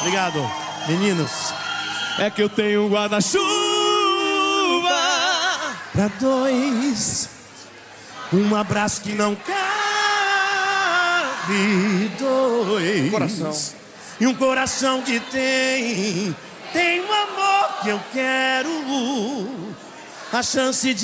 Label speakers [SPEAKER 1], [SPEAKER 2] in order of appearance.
[SPEAKER 1] Obrigado, meninos.
[SPEAKER 2] É que eu tenho um guarda-chuva
[SPEAKER 1] Pra dois, um abraço que não cabe dois.
[SPEAKER 2] Coração.
[SPEAKER 1] E um coração que tem um amor que eu quero. A chance de